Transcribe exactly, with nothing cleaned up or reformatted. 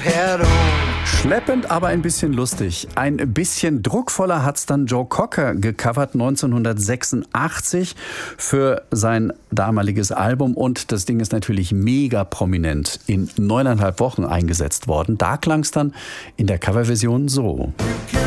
head on. Schleppend, aber ein bisschen lustig. Ein bisschen druckvoller hat's dann Joe Cocker gecovert neunzehnhundertsechsundachtzig für sein damaliges Album. Und das Ding ist natürlich mega prominent in neuneinhalb Wochen eingesetzt worden. Da klang's dann in der Coverversion so. You